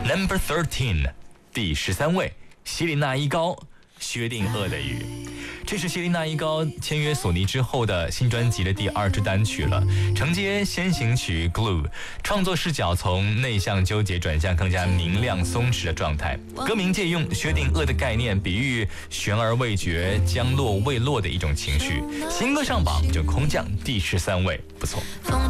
Number 13， 第13位，希林娜依高，薛定谔的雨。这是希林娜依高签约索尼之后的新专辑的第2支单曲了，承接先行曲 Glue， 创作视角从内向纠结转向更加明亮松弛的状态。歌名借用薛定谔的概念，比喻悬而未决、将落未落的一种情绪。新歌上榜就空降第13位，不错。